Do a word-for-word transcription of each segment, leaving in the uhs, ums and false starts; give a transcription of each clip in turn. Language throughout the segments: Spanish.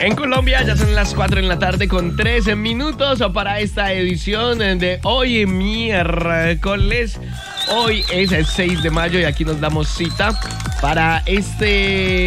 En Colombia ya son las cuatro en la tarde con trece minutos para esta edición de hoy miércoles. Hoy es el seis de mayo y aquí nos damos cita para este...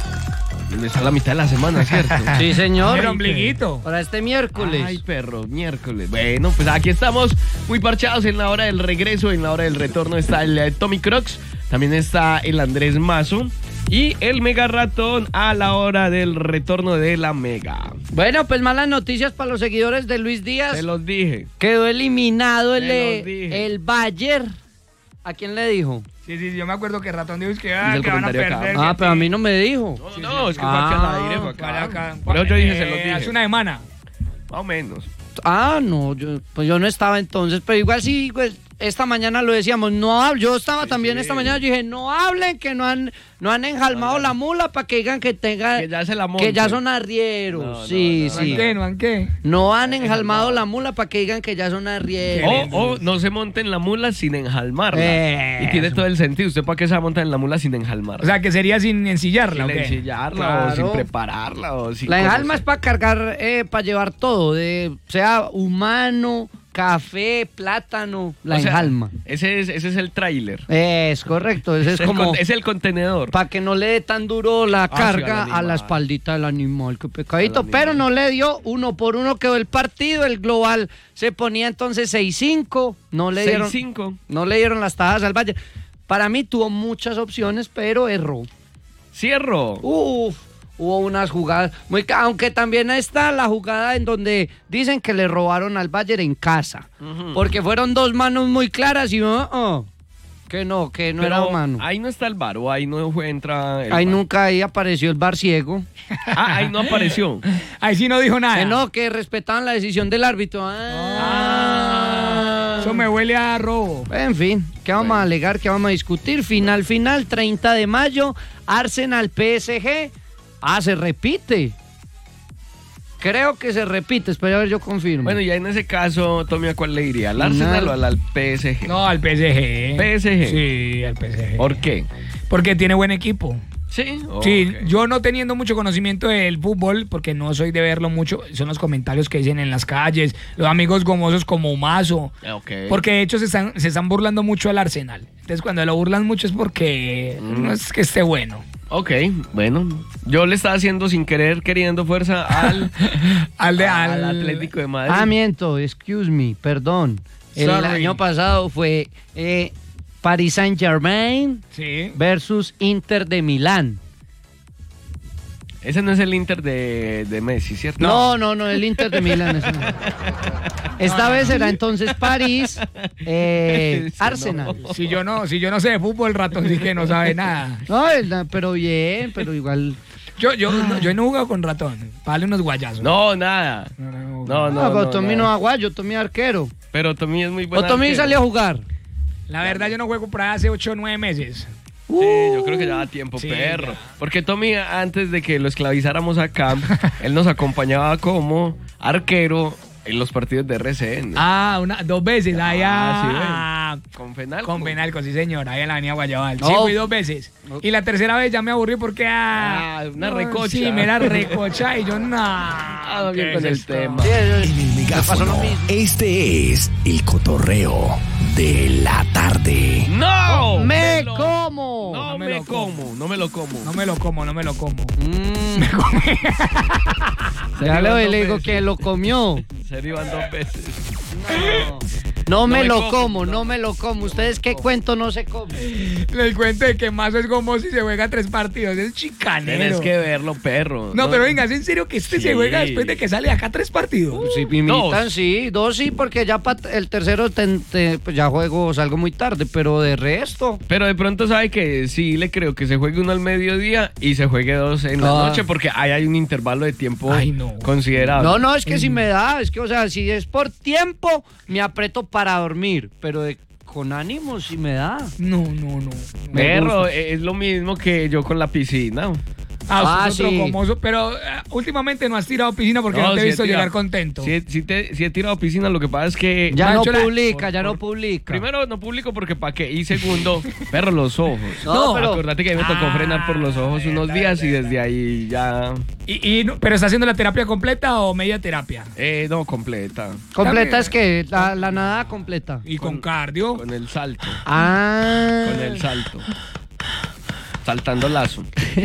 Está la mitad de la semana, ¿cierto? Sí, señor. El ombliguito. Para este miércoles. Ay, perro, miércoles. Bueno, pues aquí estamos muy parchados en la hora del regreso, en la hora del retorno está el eh, Tommy Crocs, también está el Andrés Mazo y el Mega Ratón a la hora del retorno de la Mega. Bueno, pues malas noticias para los seguidores de Luis Díaz. Se los dije. Quedó eliminado el, Se los eh, dije. el Bayern. ¿A quién le dijo? Sí, sí, yo me acuerdo que Ratón dijo que, ah, Dice el que van a comentario acá. perder. Ah, que pero a sí. mí no me dijo. No, Sí, no, sí. es que fue aquí al aire, fue Ah, acá. acá. Por eso yo dije, se los Eh, dije. Hace una semana. Más o menos. Ah, no, yo, pues yo no estaba entonces, pero igual sí, pues, esta mañana lo decíamos, no hab- yo estaba Sí, también sí. esta mañana, yo dije, no hablen, que no han, no han enjalmado la mula para que digan que tenga, Que ya se la que ya monten. son arrieros, No, no, sí, no, ¿No sí. han qué? ¿No han qué? No han enjalmado la mula para que digan que ya son arrieros. O, o no se monten la mula sin enjalmarla. Eso. Y tiene todo el sentido. ¿Usted para qué se va a montar en la mula sin enjalmarla? O sea, que sería sin ensillarla, sin ¿o qué? ensillarla o Claro. sin prepararla o sin La cosas enjalma es así. para cargar, eh, para llevar todo, de, sea humano, café, plátano, la O sea, enjalma. Ese es, ese es el tráiler. Es correcto, ese es el como... con- es el contenedor. Para que no le dé tan duro la sí, carga al a la animal. espaldita del animal, qué pecadito. Al animal. Pero no le dio, uno por uno quedó el partido, el global se ponía entonces seis cinco, no le dieron, seis cinco. no le dieron las tajas al Valle. Para mí tuvo muchas opciones, pero erró. Cierro. Uf, hubo unas jugadas, muy, ca- aunque también está la jugada en donde dicen que le robaron al Bayern en casa, Ujú. porque fueron dos manos muy claras y uh, uh, que no, que no Pero era mano. ahí no está el bar o ahí no fue, entra el Ahí VAR. nunca ahí apareció el bar ciego. Ah, ahí no apareció. Ahí sí no dijo nada. Que no, que respetaban la decisión del árbitro. Ah. Eso me huele a robo. En fin, ¿qué vamos a alegar? ¿Qué vamos a discutir? Final, final, treinta de mayo, Arsenal P S G. Ah, se repite. Creo que se repite, espera a ver, yo confirmo. Bueno, y en ese caso, Tommy, ¿a cuál le iría? ¿Al Arsenal o al, al P S G? No, al P S G. P S G. Sí, al P S G. ¿Por qué? Porque tiene buen equipo. Sí. Sí, Ok. yo no teniendo mucho conocimiento del fútbol, porque no soy de verlo mucho, son los comentarios que dicen en las calles, los amigos gomosos como Mazo, Ah, ok. porque de hecho se están, se están burlando mucho al Arsenal. Entonces cuando lo burlan mucho es porque Mm. no es que esté bueno. Ok, bueno. Yo le estaba haciendo sin querer, queriendo fuerza al, Al de- al al- Atlético de Madrid. Ah, miento, excuse me, perdón. El Sorry. año pasado fue eh, Paris Saint Germain Sí. versus Inter de Milán. Ese no es el Inter de, de Messi, ¿cierto? No, no, no, el Inter de Milán. ese no. Esta vez será entonces París, eh, Ese Arsenal. no. Si yo no, si yo no sé de fútbol, Ratón sí que no sabe nada. No, el- pero bien, pero igual. Yo, yo, no, yo no he jugado con Ratón. Para darle unos guayazos. No, nada. No, no, no. No, no, No, pero no, Tommy nada. no aguayo, Tommy arquero. Pero Tommy es muy O bueno. Tommy salió a jugar. La verdad yo no juego por ahí hace ocho o nueve meses. Sí, yo creo que ya da tiempo, Sí, perro. ya. Porque Tommy, antes de que lo esclavizáramos acá, él nos acompañaba como arquero en los partidos de R C N. Ah, una, dos veces. Allá. Ah, sí, Con Fenalco. Con Penalco, sí señor, ahí en la avenida Guayabal. Sí, No. fui dos veces. Y la tercera vez ya me aburrí porque... Ah, Ah, una recocha. Sí, me la recocha y yo no. Ah, bien ¿qué con es el esto? tema. Sí, En el me pasó lo megáfono, mismo. este es el cotorreo de la tarde. ¡No! ¡Me lo- como! No, No me, me lo como. como, no me lo como. No me lo como, no me lo como. Mm, Se ya iban le, dos le digo veces. que lo comió. Se iban dos veces. No, me me lo como, como, no. no me lo como. ¿Ustedes qué cuento no se come? Les cuento de que Mazo es como si se juega tres partidos. Es chicanero. Tienes que verlo, perro. No, pero venga, ¿es en serio que este Sí. se juega después de que sale acá tres partidos? Si me imitan, Dos. sí, dos sí, porque ya pa- el tercero te- te- pues ya juego, salgo muy tarde, pero de resto. Pero de pronto sabe que sí le creo que se juegue uno al mediodía y se juegue dos en la Ah. noche porque ahí hay un intervalo de tiempo Ay, no. considerable. No, no, es que si me da, es que, o sea, si es por tiempo, me aprieto para dormir, pero de- con ánimo si me da. No, no, no. Me Perro, gusta. es lo mismo que yo con la piscina. Ah, Ah, usted es otro sí. gomoso, pero eh, últimamente no has tirado piscina porque no, te he sí visto tirado. llegar contento. Sí, sí te- sí he tirado piscina, lo que pasa es que... Ya no Macho, la- publica, por- ya no por- publica. Primero, no publico porque pa' qué. Y segundo, perro, los ojos. No, pero- Acordate que me tocó Ah, frenar por los ojos unos verdad, días y verdad. desde ahí ya... Y, y no- ¿Pero está haciendo la terapia completa o media terapia? Eh, no, completa. Completa También. es que la, la nada completa. Y con, cardio. Con el salto. Ah. Con el salto. Saltando lazo.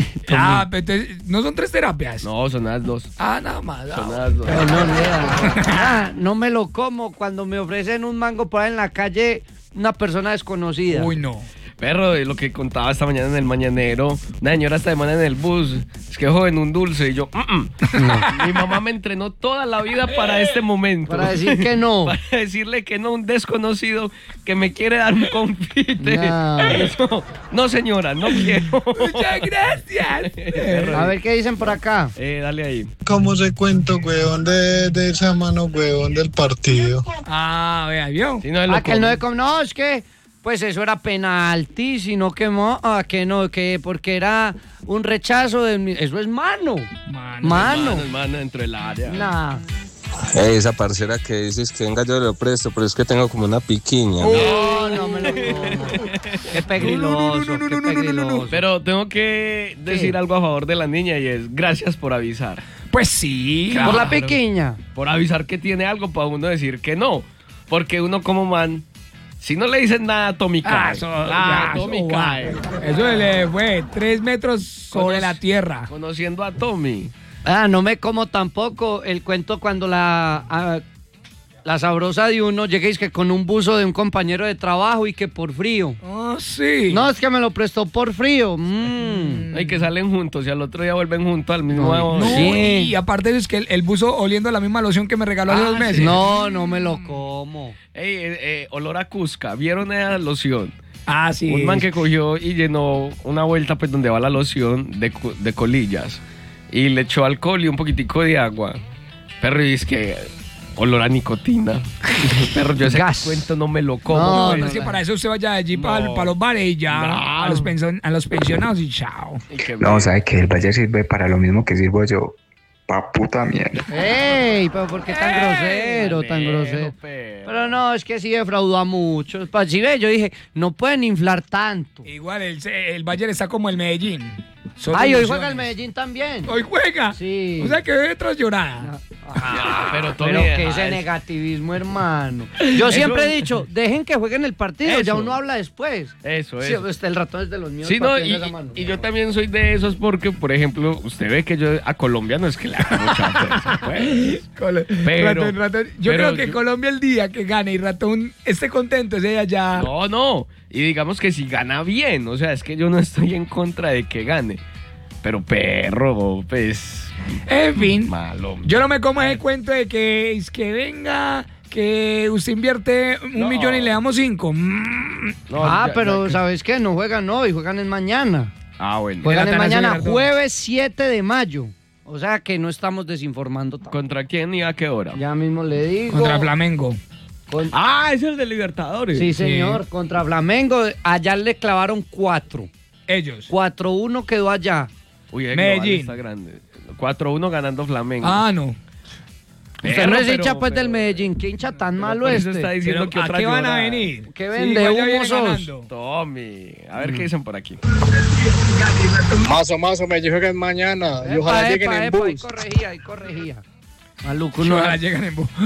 Ah, pero entonces, ¿no son tres terapias? No, son las dos. Ah, nada más. Son ah. las dos. Pero no, nea. Ah, no me lo como cuando me ofrecen un mango por ahí en la calle una persona desconocida. Uy, no. Perro, de lo que contaba esta mañana en el mañanero, una señora esta semana en el bus, es que joven, un dulce, y yo, "Mm, mm". Mi mamá me entrenó toda la vida para este momento. Para decir que no. Para decirle que no, un desconocido que me quiere dar un confite. No. No, no, señora, no quiero. Muchas gracias. A ver qué dicen por acá. Eh, dale ahí. ¿Cómo se cuento, huevón, de, de esa mano, huevón, del partido? Ah, vea, ¿vio? Si no, él lo Ah, que el come. no, com- no, es que pues eso era penalti, sino que mo- ah, que no, que porque era un rechazo de mi- eso es mano. Mano, Mano. Mano, mano, dentro del área. Nah. Ey, esa parcera que dices que venga yo lo presto, pero es que tengo como una piquiña. No, no me lo como. Qué pegriloso, qué pegriloso. Pero tengo que decir ¿Qué? algo a favor de la niña y es gracias por avisar. Pues sí. Claro. Por la pequeña. Por avisar que tiene algo para uno decir que no. Porque uno como man, si no le dicen nada, Tommy Ah, cae. eso, Ah, ya, Tommy eso cae. va. Eso le fue tres metros sobre Conoce- la tierra. Conociendo a Tommy. Ah, no me como tampoco el cuento cuando la ah, la sabrosa de uno llega y es que con un buzo de un compañero de trabajo y que por frío. Oh, sí. No, es que me lo prestó por frío. Mm. Hay que salen juntos y al otro día vuelven juntos al mismo. No, No, Sí. y aparte de eso es que el, el buzo oliendo la misma loción que me regaló hace Ah, dos meses. No, no me lo como. Ey, eh, eh, olor a Cusca. ¿Vieron esa loción? Ah, sí. Un man que cogió y llenó una vuelta pues donde va la loción de, cu- de colillas. Y le echó alcohol y un poquitico de agua. Perro, y es que olor a nicotina. Perro, yo ese Gas. cuento no me lo como. No, pues. No, es que para eso usted vaya allí para, No. para los bares y ya No. a, los pension- a los pensionados y chao. Y que No, me- sabe que el Valle sirve para lo mismo que sirvo yo. Pa' puta mierda. ¡Ey! ¿Pero por qué tan ¡Ey! grosero, tan Alejo, grosero? perro. Pero no, es que sí defraudó a muchos. Pa- Si ve, yo dije, no pueden inflar tanto. Igual el, el Bayern está como el Medellín. Solo Ay, hoy ilusiones. juega el Medellín también. Hoy juega. Sí. O sea que ve tras llorada. Ah, pero Tommy, Pero que deja ese eso. negativismo, hermano. Yo siempre he dicho, dejen que jueguen el partido, ya Eso. uno habla después. Eso, Sí, eso. pues, el ratón es de los míos. Sí, no, partiendo y, esa mano. y yo también soy de esos porque, por ejemplo, usted ve que yo a Colombia no es que le haga mucha fuerza, pues. Colo- Pero- Ratón, Ratón. Yo pero creo que yo- Colombia el día que gane y Ratón esté contento, ese día ya... No, no. Y digamos que si gana bien, o sea, es que yo no estoy en contra de que gane. Pero perro, pues, En fin, malo. yo no me como ese cuento de que es que venga, que usted invierte un No. millón y le damos cinco. Mm. No, ah, ya- pero ya- ¿sabes qué? No juegan hoy, juegan en mañana. Ah, bueno. Juegan en Atanasio mañana, Girardot. jueves siete de mayo. O sea que no estamos desinformando tanto. ¿Contra quién y a qué hora? Ya mismo le digo. Contra Flamengo. Con- Ah, es el de Libertadores. Sí, señor, contra Flamengo. Allá le clavaron cuatro. Ellos. cuatro uno quedó allá. Uy, el Medellín. global está grande. cuatro uno ganando Flamengo. Ah, no. Usted Perro, no es pero- hincha pues pero- del Medellín. ¿Qué hincha tan pero malo por eso este? está diciendo Pero, que ¿a otra qué van a llorada. venir? ¿Qué Sí, vende? igual ya viene ¿Humos sos? ganando. Tommy, a ver qué dicen por aquí. Mazo, mazo, me jueguen mañana y Epa, ojalá lleguen epa, en epa, ahí bus. corregía, ahí corregía. Maluco, no. Ojalá llegan en bu-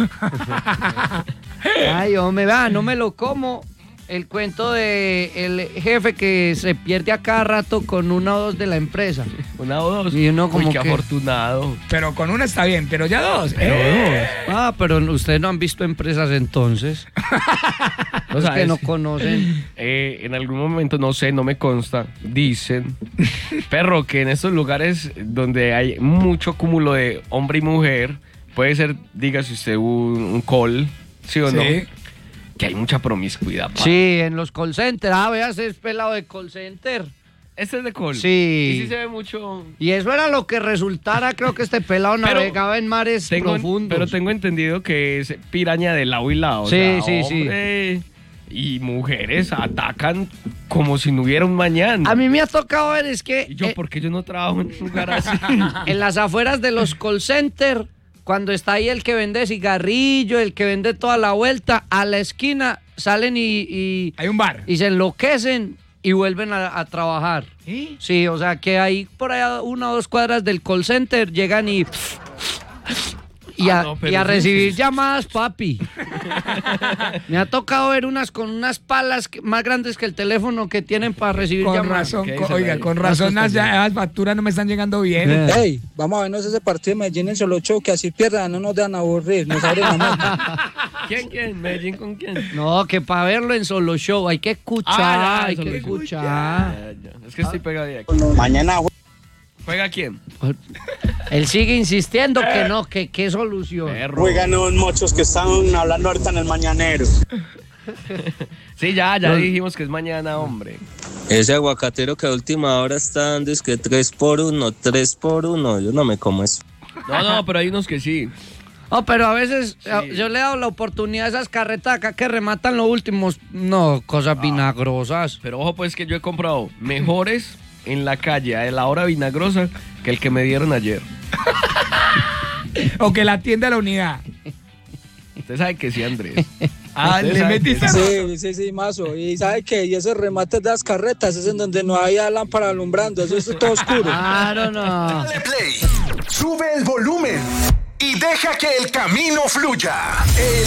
Ay, hombre, va, no me lo como. El cuento de el jefe que se pierde a cada rato con una o dos de la empresa. Una o dos. Y uno como Uy, qué que- afortunado. Pero con una está bien, pero ya dos. Eh. Ah, pero ustedes no han visto empresas entonces. Los sabes. que no conocen. Eh, en algún momento, no sé, no me consta, dicen, perro, que en estos lugares donde hay mucho cúmulo de hombre y mujer, puede ser, dígase usted, un, un call, ¿sí o no? Sí. Que hay mucha promiscuidad. pa. Sí, en los call centers. Ah, veas, es pelado de call center. Este es de call. Sí. Y sí se ve mucho. Y eso era lo que resultara, creo que este pelado Pero navegaba en mares Tengo, profundos. pero tengo entendido que es piraña de lado y lado. o Sí, sea, sí, sí. hombre, y mujeres atacan como si no hubiera un mañana. A mí me ha tocado ver, es que Y yo, eh, ¿por qué yo no trabajo en un lugar así? en las afueras de los call centers, cuando está ahí el que vende cigarrillo, el que vende toda la vuelta, a la esquina salen y, y, Hay un bar. y se enloquecen y vuelven a, a trabajar. ¿Sí? Sí, o sea que ahí por allá una o dos cuadras del call center llegan y... Y a, Ah, no, pero y a sí, recibir sí. llamadas, papi. Me ha tocado ver unas con unas palas que- más grandes que el teléfono que tienen para recibir Con llamadas. razón, ¿Qué con- dicen oiga, ahí? con razón las, Eso está las facturas no me están llegando bien. Eh. Hey, vamos a vernos ese partido de Medellín en Solo Show, que así pierdan, no nos dejan aburrir, nos abren la mano. ¿Quién, quién? ¿Medellín con quién? No, que para verlo en Solo Show hay que escuchar, Ah, ya, hay Solo que Show. escuchar. Ya, ya. Es que estoy pegado de aquí. Mañana ¿Juega quién? Él sigue insistiendo que no, que qué solución. Perro. juegan unos mochos que están hablando ahorita en el mañanero. Sí, ya, ya dijimos que es mañana, hombre. Ese aguacatero que a última hora está dando es que tres por uno, tres por uno. Yo no me como eso. No, no, pero hay unos que sí. Oh, pero a veces eh, yo le he dado la oportunidad a esas carretas acá que rematan los últimos, no, cosas vinagrosas. Pero ojo, pues que yo he comprado mejores en la calle a la hora vinagrosa que el que me dieron ayer. O que la atienda a la unidad. Usted sabe que sí, Andrés. Ah, Usted le sabe metiste que sí. Sí, sí, sí, mazo. Y ¿sabe qué? Y esos remates de las carretas es en donde no había lámpara alumbrando, eso es todo oscuro. Claro, no. Dale play. Sube el volumen y deja que el camino fluya. El